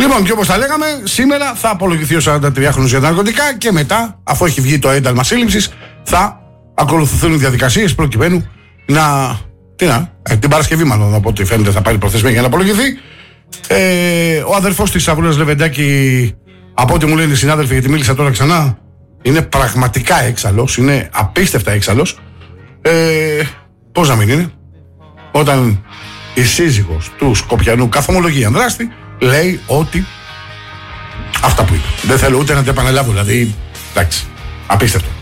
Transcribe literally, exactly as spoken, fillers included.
Λοιπόν, και όπως τα λέγαμε, σήμερα θα απολογηθεί ο σαραντατριάχρονος για τα ναρκωτικά και μετά, αφού έχει βγει το ένταλμα σύλληψης, θα ακολουθηθούν οι διαδικασίες προκειμένου να. Τι να, ε, την Παρασκευή, μάλλον από ό,τι φαίνεται, θα πάρει προθεσμία για να απολογηθεί. Ε, ο αδερφός της Σαβούλας Λεβεντάκη, από ό,τι μου λένε οι συνάδελφοι, γιατί μίλησα τώρα ξανά, είναι πραγματικά έξαλλος, είναι απίστευτα έξαλλος. Ε, πώς να μην είναι, όταν η σύζυγος του Σκοπιανού καθομολογεί ανδράστη, λέει ότι αυτά που είπε. Δεν θέλω ούτε να τα επαναλάβω, δηλαδή, εντάξει, απίστευτο.